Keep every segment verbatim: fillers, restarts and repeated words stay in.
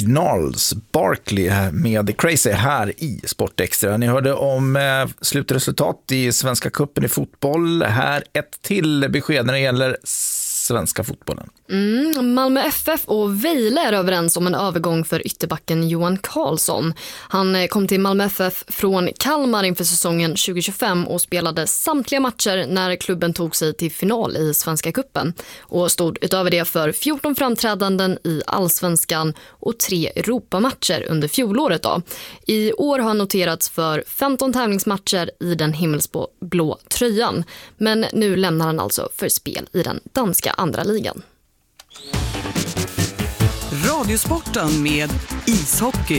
Gnarls Barkley med Crazy här i Sportextra. Ni hörde om eh, slutresultat i Svenska cupen i fotboll. Här ett till besked när det gäller svenska fotbollen. Mm, Malmö F F och Vejle är överens om en övergång för ytterbacken Johan Karlsson. Han kom till Malmö F F från Kalmar inför säsongen tjugo tjugofem och spelade samtliga matcher när klubben tog sig till final i Svenska cupen och stod utöver det för fjorton framträdanden i Allsvenskan och tre Europamatcher under fjolåret. Då. I år har han noterats för femton tävlingsmatcher i den himmelsblå tröjan, men nu lämnar han alltså för spel i den danska andra ligan. Radiosporten med ishockey.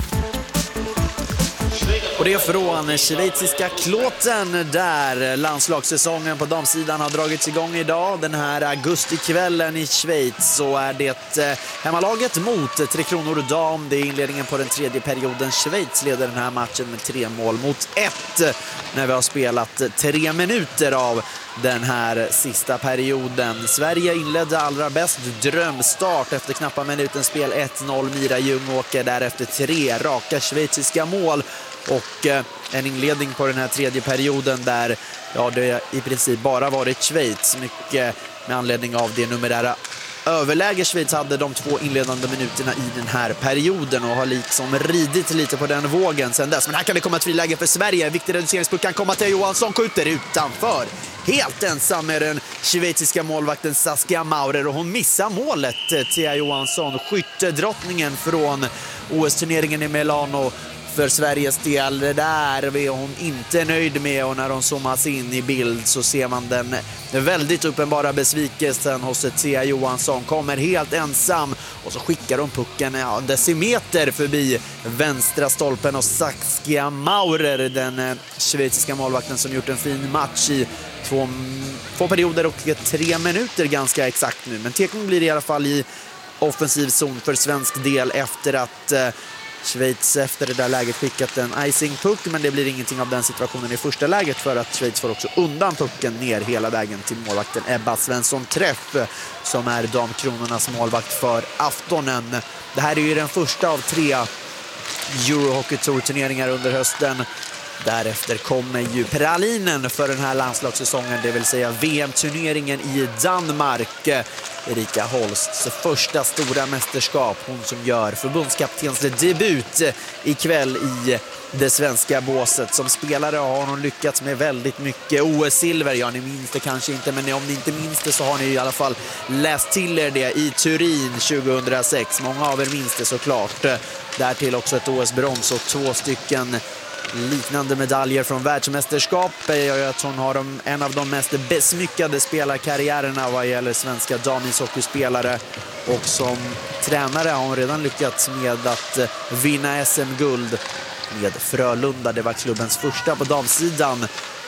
Och det är från schweiziska Kloten där landslagssäsongen på damsidan har dragits igång idag. Den här augustikvällen i Schweiz så är det hemmalaget mot Tre Kronor dam. Det är inledningen på den tredje perioden. Schweiz leder den här matchen med tre mål mot ett när vi har spelat tre minuter av den här sista perioden. Sverige inledde allra bäst, drömstart efter knappa minuten spel, ett noll Mira Ljungåker, därefter tre raka schweiziska mål och eh, en inledning på den här tredje perioden där ja, det i princip bara varit Schweiz, mycket med anledning av det numerära överläge Schweiz hade de två inledande minuterna i den här perioden och har liksom ridit lite på den vågen sen dess. Men här kan det komma ett friläge för Sverige. Viktig reduceringspuck kan komma till Johansson, skjuter utanför. Helt ensam med den schweiziska målvakten Saskia Maurer och hon missar målet till Johansson. Skyttedrottningen från O S-turneringen i Milano för Sveriges del. Det där är hon inte nöjd med och när hon zoomas in i bild så ser man den väldigt uppenbara besvikelsen hos Thea Johansson. Kommer helt ensam och så skickar hon pucken ja, en decimeter förbi vänstra stolpen och Saskia Maurer, den schweiziska målvakten som gjort en fin match i två, två perioder och tre minuter ganska exakt nu. Men tekning blir i alla fall i offensiv zon för svensk del efter att eh, Schweiz efter det där läget skickat en icing-puck, men det blir ingenting av den situationen i första läget för att Schweiz får också undan pucken ner hela vägen till målvakten Ebba Svensson Träff som är damkronornas målvakt för aftonen. Det här är ju den första av tre Eurohockey Tour-turneringar under hösten. Därefter kommer ju pralinen för den här landslagssäsongen, det vill säga V M-turneringen i Danmark. Erika Holsts första stora mästerskap, hon som gör förbundskaptens debut ikväll i det svenska båset. Som spelare har hon lyckats med väldigt mycket O S-silver. Ja, ni minns det kanske inte, men om ni inte minns det så har ni i alla fall läst till er det i Turin tjugohundrasex. Många av er minns det såklart. Därtill också ett O S-brons och två stycken liknande medaljer från världsmästerskap. Jag gör att hon har en av de mest besmyckade spelarkarriärerna vad gäller svenska damishockeyspelare, och som tränare har hon redan lyckats med att vinna S M-guld med Frölunda. Det var klubbens första på damsidan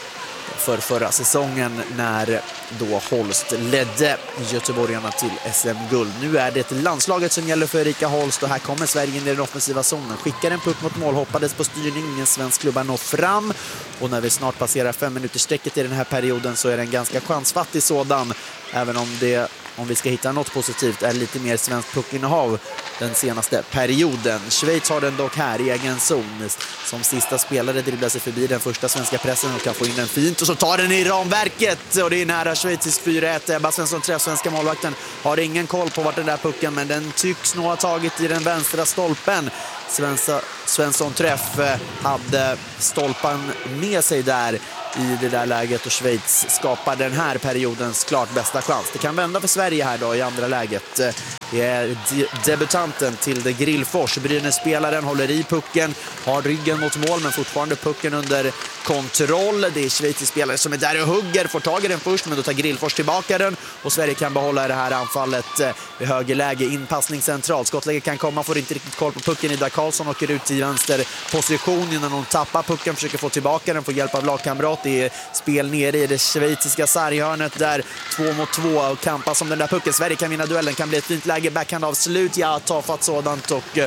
för förra säsongen när då Holst ledde göteborgarna till S M-guld. Nu är det landslaget som gäller för Erika Holst och här kommer Sverige in i den offensiva zonen. Skickar en puck mot mål, hoppades på styrning, ingen svensk klubba når fram och när vi snart passerar fem minuter sträcket i den här perioden så är det en ganska chansfattig sådan, även om det, om vi ska hitta något positivt, är lite mer svensk puckinnehav den senaste perioden. Schweiz har den dock här i egen zon. Som sista spelare dribblar sig förbi den första svenska pressen och kan få in den fint och så tar den i ramverket och det är nära schweizisk fyra ett. Ebba Svensson Träff, svenska målvakten, har ingen koll på vart den där pucken, men den tycks nog ha tagit i den vänstra stolpen. Svensa, Svensson Träff hade stolpan med sig där i det där läget och Schweiz skapar den här periodens klart bästa chans. Det kan vända för Sverige här då i andra läget. Det är de- debutanten till det Grillfors. Brynäs-spelaren håller i pucken, har ryggen mot mål men fortfarande pucken under kontroll. Det är Schweiz-spelare som är där och hugger, får tag i den först men då tar Grillfors tillbaka den och Sverige kan behålla det här anfallet vid högerläge. Inpassning centralt, skottläge kan komma, får inte riktigt koll på pucken. Ida Karlsson åker ut i vänster position innan hon tappar pucken, försöker få tillbaka den, får hjälp av lagkamrat. Det är spel nere i det schweiziska sarghörnet där två mot två och kampas om den där pucken. Sverige kan vinna duellen, kan bli ett fint läge, backhand av slut, ja, tafatt sådant och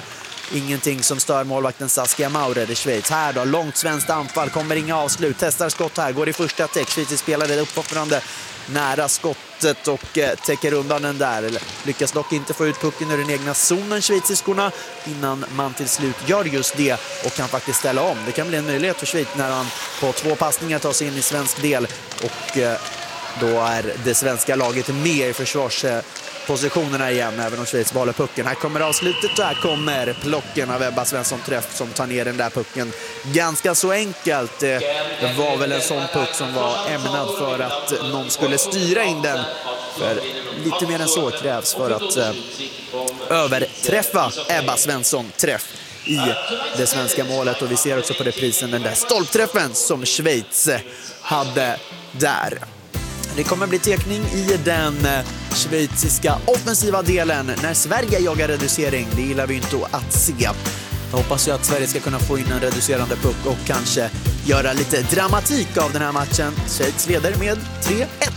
ingenting som stör målvakten Saskia Maurer i Schweiz. Här då, långt svenskt anfall, kommer inga avslut, testar skott här, går i första täck. Schweiz spelare uppofferande nära skottet och eh, täcker undan den där. Lyckas dock inte få ut pucken ur den egna zonen, schweiziskorna, innan man till slut gör just det och kan faktiskt ställa om. Det kan bli en möjlighet för Schweiz när han på två passningar tar sig in i svensk del och eh, då är det svenska laget med i försvarspositionerna igen, även om Schweiz behåller pucken. Här kommer avslutet och här kommer plocken av Ebba Svensson Träff som tar ner den där pucken. Ganska så enkelt. Det var väl en sån puck som var ämnad för att någon skulle styra in den. För lite mer än så krävs för att eh, överträffa Ebba Svensson Träff i det svenska målet. Och vi ser också på reprisen den där stolpträffen som Schweiz hade där. Det kommer bli tekning i den schweiziska offensiva delen när Sverige jagar reducering. Det gillar vi inte att se. Jag hoppas ju att Sverige ska kunna få in en reducerande puck och kanske göra lite dramatik av den här matchen. Schweiz leder med tre ett.